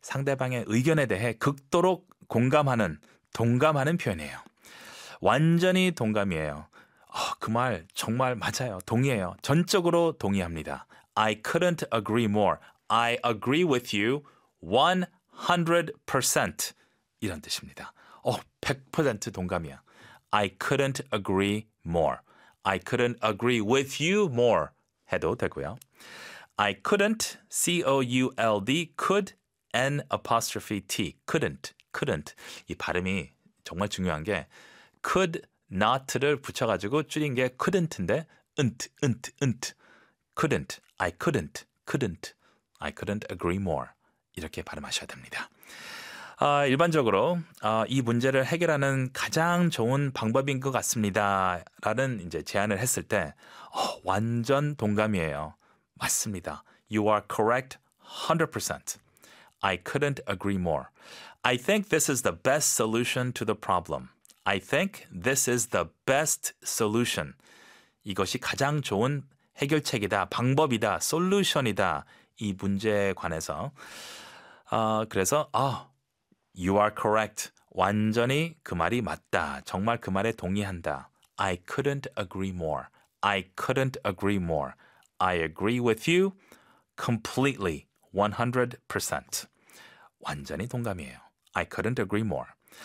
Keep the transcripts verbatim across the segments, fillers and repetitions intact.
상대방의 의견에 대해 극도로 공감하는, 동감하는 표현이에요. 완전히 동감이에요. 어, 그 말 정말 맞아요. 동의해요. 전적으로 동의합니다. I couldn't agree more. I agree with you one hundred percent. 이런 뜻입니다. 어, 백 퍼센트 동감이야. I couldn't agree more. I couldn't agree with you more 해도 되고요. I couldn't, C O U L D, could, N apostrophe T, couldn't, couldn't. 이 발음이 정말 중요한 게 could not를 붙여가지고 줄인 게 couldn't인데 은트, 은트, 은트. couldn't, I couldn't, couldn't, I couldn't agree more. 이렇게 발음하셔야 됩니다. 아, 일반적으로 아, 이 문제를 해결하는 가장 좋은 방법인 것 같습니다. 라는 이제 제안을 했을 때 어, 완전 동감이에요. 맞습니다. You are correct one hundred percent. I couldn't agree more. I think this is the best solution to the problem. I think this is the best solution. 이것이 가장 좋은 해결책이다, 방법이다, 솔루션이다. 이 문제에 관해서. 어, 그래서 아, You are correct. 완전히 그 말이 맞다. 정말 그 말에 동의한다. I couldn't agree more. I couldn't agree more. I agree with you completely, one hundred percent. 완전히 동감이에요. I couldn't agree more.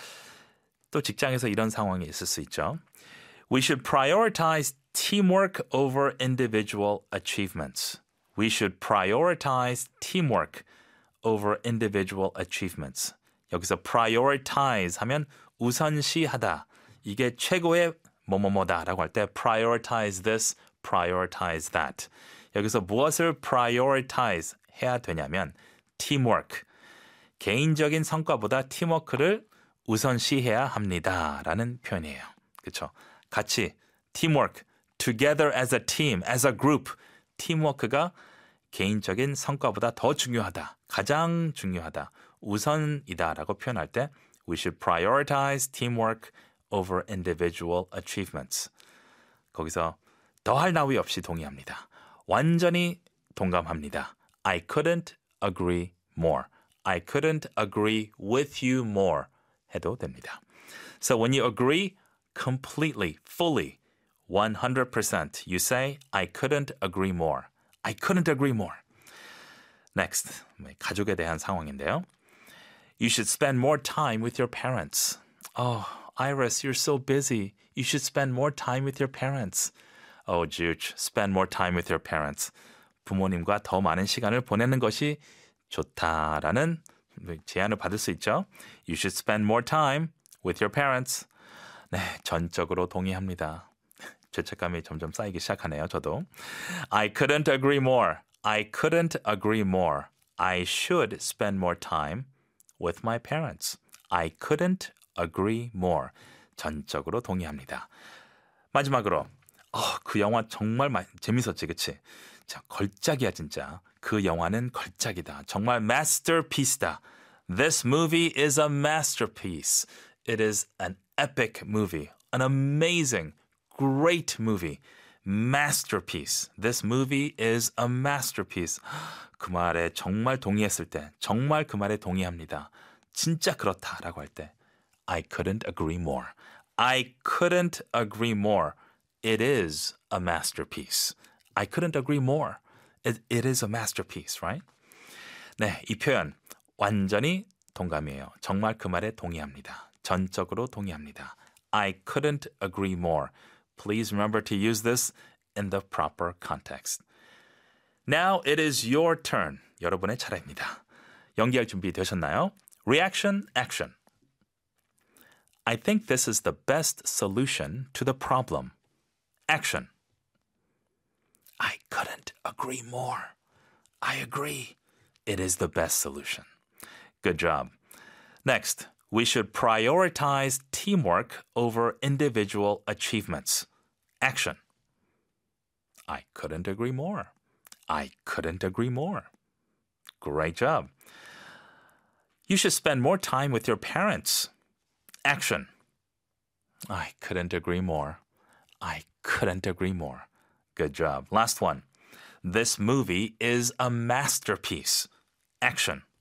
또 직장에서 이런 상황이 있을 수 있죠. We should prioritize teamwork over individual achievements. We should prioritize teamwork over individual achievements. 여기서 prioritize 하면 우선시하다. 이게 최고의 뭐뭐뭐다라고 할 때 prioritize this, prioritize that. 여기서 무엇을 prioritize 해야 되냐면 teamwork. 개인적인 성과보다 팀워크를 우선시해야 합니다라는 표현이에요. 그렇죠? 같이 teamwork, together as a team, as a group. 팀워크가 개인적인 성과보다 더 중요하다. 가장 중요하다. 우선이다라고 표현할 때 we should prioritize teamwork over individual achievements. 거기서 더할 나위 없이 동의합니다. 완전히 동감합니다. I couldn't agree more. I couldn't agree with you more 해도 됩니다. So when you agree completely, fully, one hundred percent, you say I couldn't agree more. I couldn't agree more. Next, 가족에 대한 상황인데요. You should spend more time with your parents. Oh, Iris, you're so busy. You should spend more time with your parents. Oh, Juge, spend more time with your parents. 부모님과 더 많은 시간을 보내는 것이 좋다라는 제안을 받을 수 있죠. You should spend more time with your parents. 네, 전적으로 동의합니다. 죄책감이 점점 쌓이기 시작하네요, 저도. I couldn't agree more. I couldn't agree more. I should spend more time with my parents. I couldn't agree more. 전적으로 동의합니다. 마지막으로 어, 그 영화 정말 마, 재밌었지, 그치? 자, 걸작이야 진짜. 그 영화는 걸작이다. 정말 masterpiece다. This movie is a masterpiece. It is an epic movie. An amazing, great movie. Masterpiece. This movie is a masterpiece. 그 말에 정말 동의했을 때, 정말 그 말에 동의합니다. 진짜 그렇다라고 할 때, I couldn't agree more. I couldn't agree more. It is a masterpiece. I couldn't agree more. It, it is a masterpiece, right? 네, 이 표현 완전히 동감이에요. 정말 그 말에 동의합니다. 전적으로 동의합니다. I couldn't agree more. Please remember to use this in the proper context. Now it is your turn. 여러분의 차례입니다. 연기할 준비 되셨나요? Reaction, action. I think this is the best solution to the problem. Action. I couldn't agree more. I agree. It is the best solution. Good job. Next, we should prioritize teamwork over individual achievements. Action. I couldn't agree more. I couldn't agree more. Great job. You should spend more time with your parents. Action. I couldn't agree more. I couldn't agree more. Good job. Last one. This movie is a masterpiece. Action.